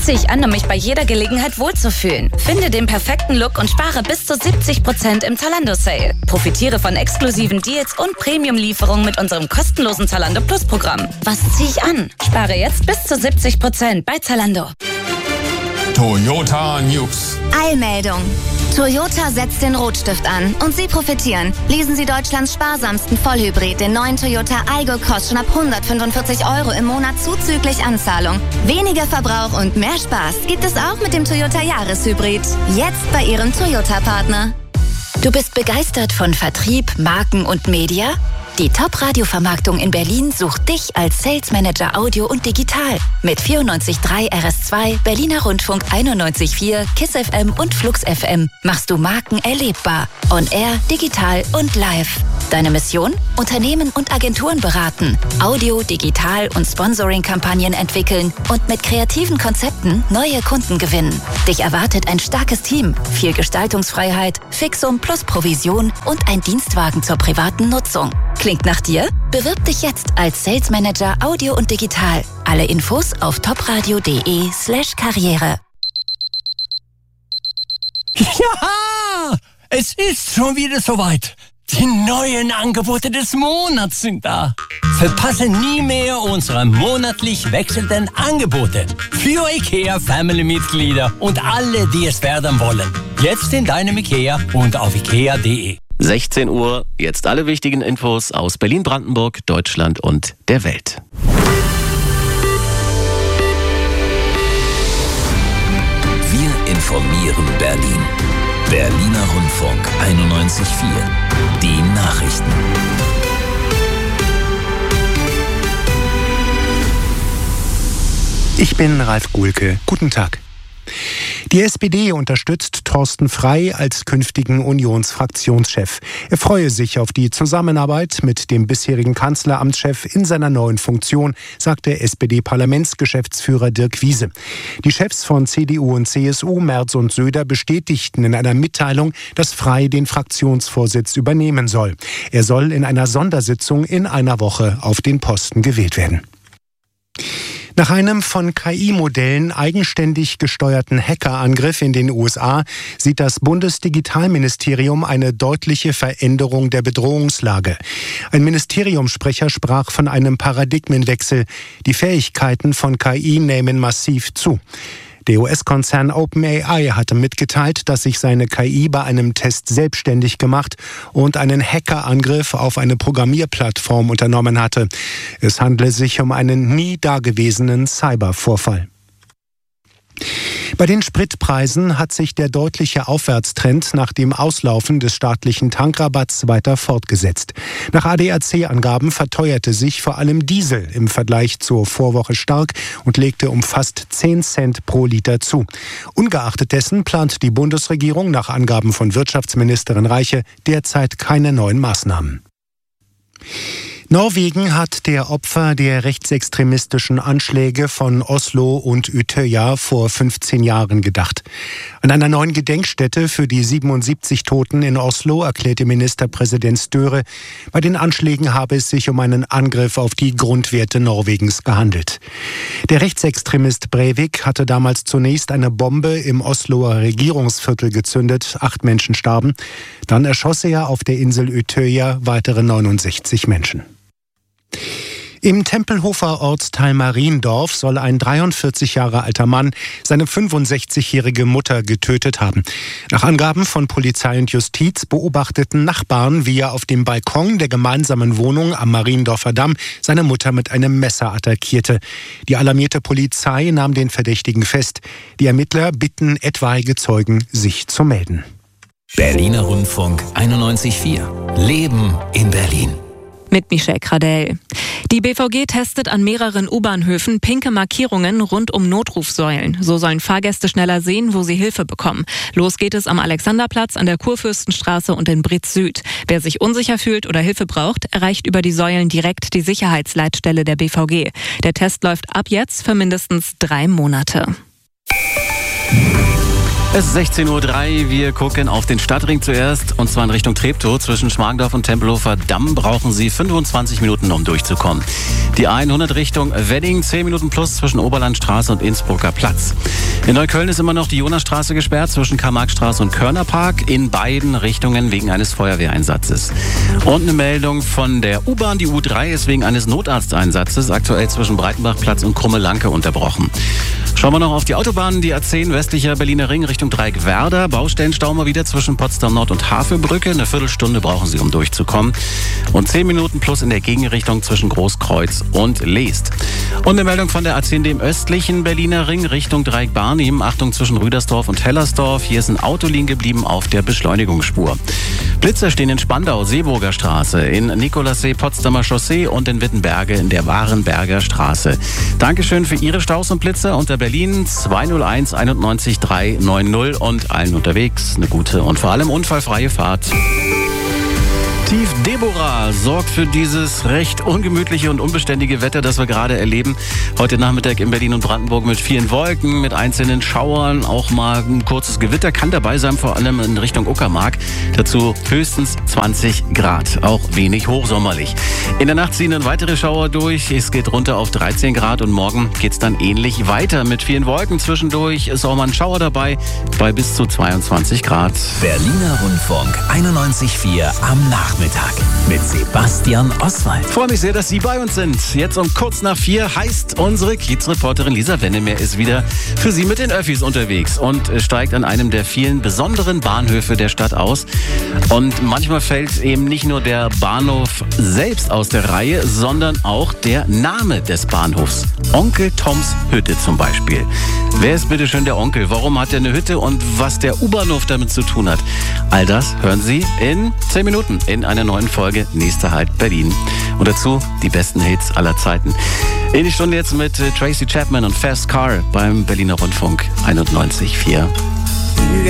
ziehe ich an, um mich bei jeder Gelegenheit wohlzufühlen. Finde den perfekten Look und spare bis zu 70% im Zalando-Sale. Profitiere von exklusiven Deals und Premium-Lieferungen mit unserem kostenlosen Zalando Plus-Programm. Was ziehe ich an? Spare jetzt bis zu 70% bei Zalando. Toyota News. Eilmeldung. Toyota setzt den Rotstift an und Sie profitieren. Lesen Sie Deutschlands sparsamsten Vollhybrid, den neuen Toyota Aygo, kostet schon ab 145 € im Monat zuzüglich Anzahlung. Weniger Verbrauch und mehr Spaß gibt es auch mit dem Toyota Jahreshybrid. Jetzt bei Ihrem Toyota-Partner. Du bist begeistert von Vertrieb, Marken und Media? Die Top-Radio-Vermarktung in Berlin sucht dich als Sales Manager Audio und Digital. Mit 94.3 RS2, Berliner Rundfunk 91.4, KISS FM und Flux FM machst du Marken erlebbar. On Air, digital und live. Deine Mission? Unternehmen und Agenturen beraten, Audio, Digital und Sponsoring-Kampagnen entwickeln und mit kreativen Konzepten neue Kunden gewinnen. Dich erwartet ein starkes Team, viel Gestaltungsfreiheit, Fixum plus Provision und ein Dienstwagen zur privaten Nutzung. Klingt nach dir? Bewirb dich jetzt als Sales Manager Audio und Digital. Alle Infos auf topradio.de/Karriere. Ja, es ist schon wieder soweit. Die neuen Angebote des Monats sind da. Verpasse nie mehr unsere monatlich wechselnden Angebote für IKEA Family-Mitglieder und alle, die es werden wollen. Jetzt in deinem IKEA und auf ikea.de. 16 Uhr, jetzt alle wichtigen Infos aus Berlin, Brandenburg, Deutschland und der Welt. Wir informieren Berlin. Berliner Rundfunk 91.4. Die Nachrichten. Ich bin Ralf Guhlke. Guten Tag. Die SPD unterstützt Thorsten Frey als künftigen Unionsfraktionschef. Er freue sich auf die Zusammenarbeit mit dem bisherigen Kanzleramtschef in seiner neuen Funktion, sagte SPD-Parlamentsgeschäftsführer Dirk Wiese. Die Chefs von CDU und CSU, Merz und Söder, bestätigten in einer Mitteilung, dass Frey den Fraktionsvorsitz übernehmen soll. Er soll in einer Sondersitzung in einer Woche auf den Posten gewählt werden. Nach einem von KI-Modellen eigenständig gesteuerten Hackerangriff in den USA sieht das Bundesdigitalministerium eine deutliche Veränderung der Bedrohungslage. Ein Ministeriumssprecher sprach von einem Paradigmenwechsel. Die Fähigkeiten von KI nehmen massiv zu. Der US-Konzern OpenAI hatte mitgeteilt, dass sich seine KI bei einem Test selbstständig gemacht und einen Hackerangriff auf eine Programmierplattform unternommen hatte. Es handle sich um einen nie dagewesenen Cybervorfall. Bei den Spritpreisen hat sich der deutliche Aufwärtstrend nach dem Auslaufen des staatlichen Tankrabatts weiter fortgesetzt. Nach ADAC-Angaben verteuerte sich vor allem Diesel im Vergleich zur Vorwoche stark und legte um fast 10 Cent pro Liter zu. Ungeachtet dessen plant die Bundesregierung nach Angaben von Wirtschaftsministerin Reiche derzeit keine neuen Maßnahmen. Norwegen hat der Opfer der rechtsextremistischen Anschläge von Oslo und Utøya vor 15 Jahren gedacht. An einer neuen Gedenkstätte für die 77 Toten in Oslo erklärte Ministerpräsident Støre, bei den Anschlägen habe es sich um einen Angriff auf die Grundwerte Norwegens gehandelt. Der Rechtsextremist Breivik hatte damals zunächst eine Bombe im Osloer Regierungsviertel gezündet, 8 Menschen starben. Dann erschoss er auf der Insel Utøya weitere 69 Menschen. Im Tempelhofer Ortsteil Mariendorf soll ein 43 Jahre alter Mann seine 65-jährige Mutter getötet haben. Nach Angaben von Polizei und Justiz beobachteten Nachbarn, wie er auf dem Balkon der gemeinsamen Wohnung am Mariendorfer Damm seine Mutter mit einem Messer attackierte. Die alarmierte Polizei nahm den Verdächtigen fest. Die Ermittler bitten etwaige Zeugen, sich zu melden. Berliner Rundfunk 91.4. Leben in Berlin. Mit Michelle Kradell. Die BVG testet an mehreren U-Bahnhöfen pinke Markierungen rund um Notrufsäulen. So sollen Fahrgäste schneller sehen, wo sie Hilfe bekommen. Los geht es am Alexanderplatz, an der Kurfürstenstraße und in Britz Süd. Wer sich unsicher fühlt oder Hilfe braucht, erreicht über die Säulen direkt die Sicherheitsleitstelle der BVG. Der Test läuft ab jetzt für mindestens 3 Monate. Es ist 16:03 Uhr, wir gucken auf den Stadtring zuerst, und zwar in Richtung Treptow. Zwischen Schmargendorf und Tempelhofer Damm brauchen Sie 25 Minuten, um durchzukommen. Die A100 Richtung Wedding, 10 Minuten plus zwischen Oberlandstraße und Innsbrucker Platz. In Neukölln ist immer noch die Jonasstraße gesperrt zwischen Karl-Marx-Straße und Körnerpark, in beiden Richtungen wegen eines Feuerwehreinsatzes. Und eine Meldung von der U-Bahn, die U3 ist wegen eines Notarzteinsatzes aktuell zwischen Breitenbachplatz und Krumme-Lanke unterbrochen. Schauen wir noch auf die Autobahnen, die A10 westlicher Berliner Ring Richtung Dreieck-Werder. Baustellenstau mal wieder zwischen Potsdam Nord und Havelbrücke. Eine Viertelstunde brauchen Sie, um durchzukommen. Und 10 Minuten plus in der Gegenrichtung zwischen Großkreuz und Leest. Und eine Meldung von der A10 dem östlichen Berliner Ring Richtung Dreieck-Barnim. Achtung zwischen Rüdersdorf und Hellersdorf. Hier ist ein Auto liegen geblieben auf der Beschleunigungsspur. Blitzer stehen in Spandau, Seeburger Straße, in Nikolassee, Potsdamer Chaussee und in Wittenberge in der Warenberger Straße. Dankeschön für Ihre Staus und Blitzer unter Berlin 201 91 390 und allen unterwegs eine gute und vor allem unfallfreie Fahrt. Tief Deborah sorgt für dieses recht ungemütliche und unbeständige Wetter, das wir gerade erleben. Heute Nachmittag in Berlin und Brandenburg mit vielen Wolken, mit einzelnen Schauern, auch mal ein kurzes Gewitter kann dabei sein, vor allem in Richtung Uckermark. Dazu höchstens 20 Grad, auch wenig hochsommerlich. In der Nacht ziehen dann weitere Schauer durch, es geht runter auf 13 Grad und morgen geht es dann ähnlich weiter mit vielen Wolken. Zwischendurch ist auch mal ein Schauer dabei, bei bis zu 22 Grad. Berliner Rundfunk 91.4 am Nachmittag mit Sebastian Oswald. Ich freue mich sehr, dass Sie bei uns sind. Jetzt um kurz nach 4 heißt unsere Kiezreporterin Lisa Wennemer ist wieder für Sie mit den Öffis unterwegs und steigt an einem der vielen besonderen Bahnhöfe der Stadt aus. Und manchmal fällt eben nicht nur der Bahnhof selbst aus der Reihe, sondern auch der Name des Bahnhofs. Onkel Toms Hütte zum Beispiel. Wer ist bitte schön der Onkel? Warum hat er eine Hütte und was der U-Bahnhof damit zu tun hat? All das hören Sie in 10 Minuten in einer neuen Folge Nächster Halt Berlin. Und dazu die besten Hits aller Zeiten. In die Stunde jetzt mit Tracy Chapman und Fast Car beim Berliner Rundfunk 91.4.